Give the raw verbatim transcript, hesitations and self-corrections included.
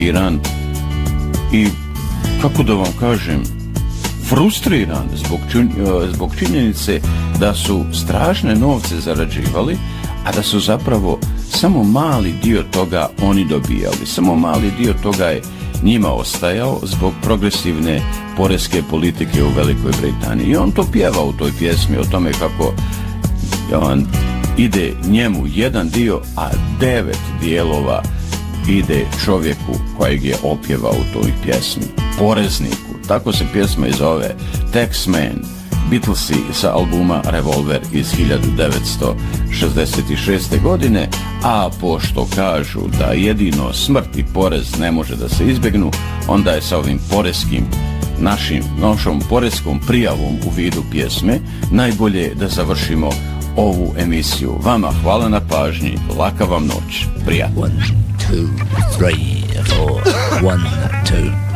Iran i, kako da vam kažem, frustriran zbog, čin, zbog činjenice da su strašne novce zarađivali, a da su zapravo samo mali dio toga oni dobijali. Samo mali dio toga je njima ostajao zbog progresivne poreske politike u Velikoj Britaniji. I on to pjeva u toj pjesmi o tome kako on ide njemu jedan dio, a devet dijelova ide čovjeku kojeg je opjevao u toj pjesmi, porezniku. Tako se pjesma i zove, Taxman, Beatlesi sa albuma Revolver iz hiljadu devetsto šezdeset šeste. godine, a pošto kažu da jedino smrt i porez ne može da se izbjegnu, onda je sa ovim poreskim, našim, našom poreskom prijavom u vidu pjesme najbolje da završimo ovu emisiju. Vama hvala na pažnji, laka vam noć, prijatno. One, two, three, four, one, two.